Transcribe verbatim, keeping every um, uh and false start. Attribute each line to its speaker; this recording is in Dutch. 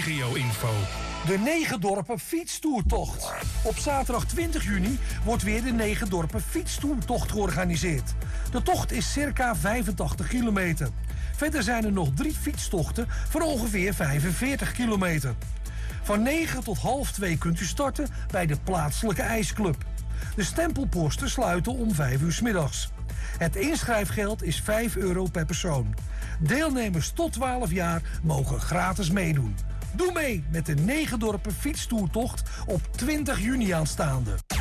Speaker 1: regio-info.
Speaker 2: De Negendorpen Fietstoertocht. Op zaterdag twintig juni wordt weer de Negendorpen Fietstoertocht georganiseerd. De tocht is circa vijfentachtig kilometer. Verder zijn er nog drie fietstochten van ongeveer vijfenveertig kilometer. Van negen tot half twee kunt u starten bij de plaatselijke ijsclub. De stempelposten sluiten om vijf uur 's middags. Het inschrijfgeld is vijf euro per persoon. Deelnemers tot twaalf jaar mogen gratis meedoen. Doe mee met de Negendorpen Fietstoertocht op twintig juni aanstaande.